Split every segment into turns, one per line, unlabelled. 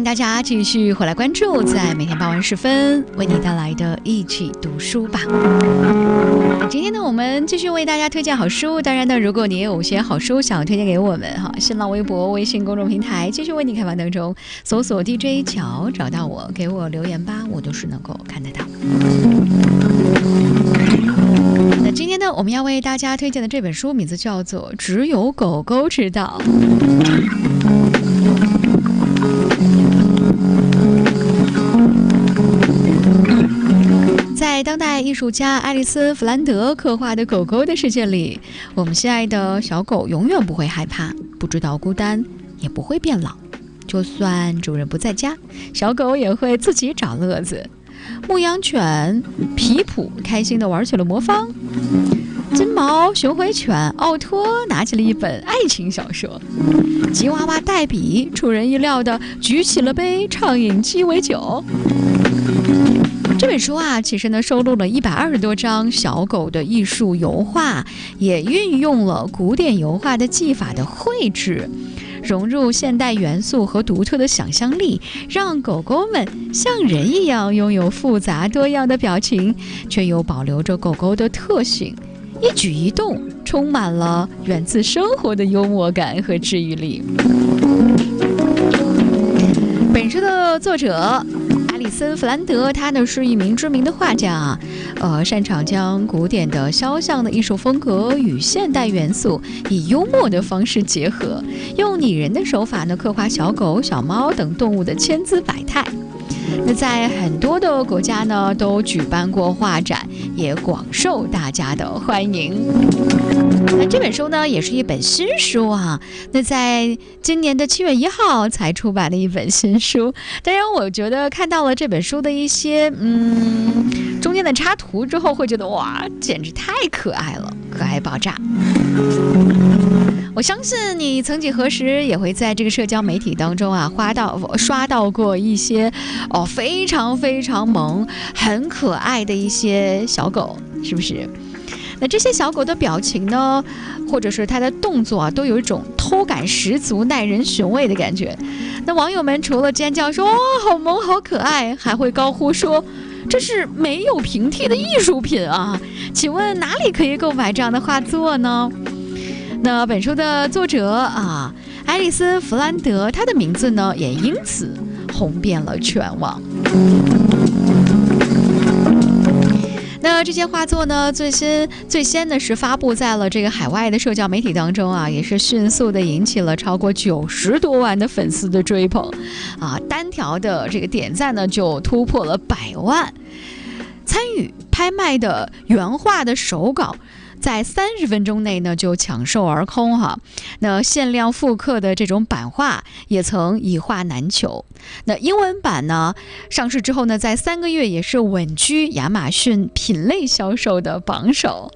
大家继续回来关注在每天傍晚时分为你带来的一起读书吧。今天呢，我们继续为大家推荐好书。当然呢，如果你也有些好书想要推荐给我们哈，新浪微博、微信公众平台继续为你开放当中，搜索 DJ 乔找到我，给我留言吧，我都是能够看得到。那今天呢，我们要为大家推荐的这本书名字叫做《只有狗狗知道》。在当代艺术家爱丽丝·弗兰德刻画的狗狗的世界里，我们心爱的小狗永远不会害怕，不知道孤单，也不会变老。就算主人不在家，小狗也会自己找乐子。牧羊犬皮普开心地玩起了魔方，金毛巡回犬奥托拿起了一本爱情小说，吉娃娃黛比出人意料地举起了杯畅饮鸡尾酒。这本书啊，其实呢收录了120多张小狗的艺术油画，也运用了古典油画的技法的绘制，融入现代元素和独特的想象力，让狗狗们像人一样拥有复杂多样的表情，却又保留着狗狗的特性，一举一动充满了源自生活的幽默感和治愈力。本书的作者爱丽丝·弗兰德，他呢是一名知名的画家，擅长将古典的肖像的艺术风格与现代元素以幽默的方式结合，用拟人的手法呢刻画小狗、小猫等动物的千姿百态。那在很多的国家呢都举办过画展，也广受大家的欢迎。那这本书呢也是一本新书啊，那在今年的7月1号才出版的一本新书。当然我觉得看到了这本书的一些中间的插图之后，会觉得哇，简直太可爱了，可爱爆炸。我相信你曾几何时也会在这个社交媒体当中啊刷到过一些非常非常萌很可爱的一些小狗，是不是？那这些小狗的表情呢，或者是它的动作啊，都有一种偷感十足、耐人寻味的感觉。那网友们除了尖叫说哇好萌好可爱，还会高呼说这是没有平替的艺术品啊！请问哪里可以购买这样的画作呢？那本书的作者啊，爱丽丝·弗兰德，她的名字呢也因此红遍了全网。那这些画作呢，最先呢是发布在了这个海外的社交媒体当中啊，也是迅速的引起了超过90多万的粉丝的追捧啊，单条的这个点赞呢就突破了100万。参与拍卖的原画的手稿在30分钟内呢就抢售而空哈。那限量复刻的这种版画也曾一画难求。那英文版呢上市之后呢，在3个月也是稳居亚马逊品类销售的榜首。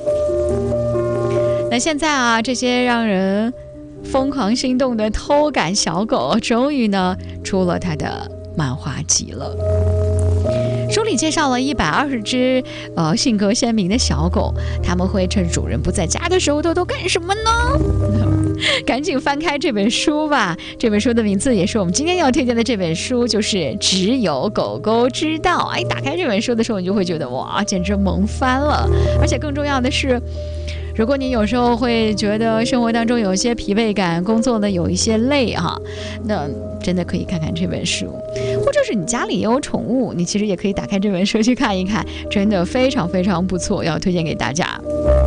那现在啊，这些让人疯狂心动的偷感小狗，终于呢出了它的漫画集了。书里介绍了120只性格鲜明的小狗，他们会趁主人不在家的时候偷偷干什么呢？赶紧翻开这本书吧。这本书的名字也是我们今天要推荐的这本书，就是《只有狗狗知道》。打开这本书的时候，你就会觉得哇，简直萌翻了。而且更重要的是，如果你有时候会觉得生活当中有一些疲惫感，工作呢有一些累哈，那真的可以看看这本书。或者是你家里也有宠物，你其实也可以打开这本书去看一看，真的非常非常不错，要推荐给大家。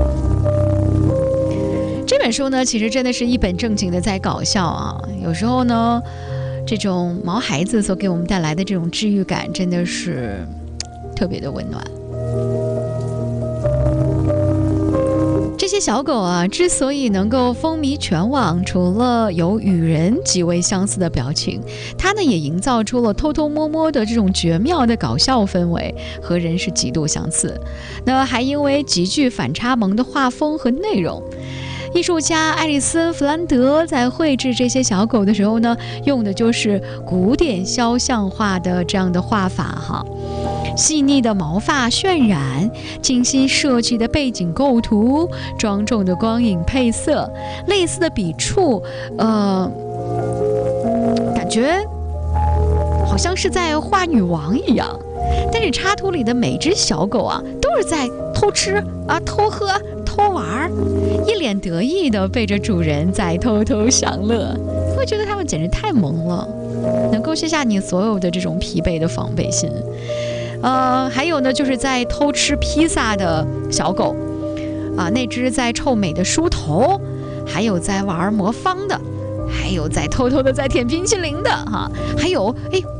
这本书呢，其实真的是一本正经的在搞笑啊。有时候呢，这种毛孩子所给我们带来的这种治愈感，真的是特别的温暖。这些小狗啊，之所以能够风靡全网，除了有与人极为相似的表情，它呢也营造出了偷偷摸摸的这种绝妙的搞笑氛围，和人是极度相似。那还因为极具反差萌的画风和内容，艺术家爱丽丝·弗兰德在绘制这些小狗的时候呢，用的就是古典肖像画的这样的画法哈。细腻的毛发渲染，精心设计的背景构图，庄重的光影配色，类似的笔触，感觉好像是在画女王一样。但是插图里的每只小狗啊，都是在偷吃啊、偷喝、偷玩，一脸得意地背着主人在偷偷享乐。会觉得它们简直太萌了，能够卸下你所有的这种疲惫的防备心。还有呢，就是在偷吃披萨的小狗啊，那只在臭美的梳头，还有在玩魔方的，还有在偷偷的在舔冰淇淋的哈，还有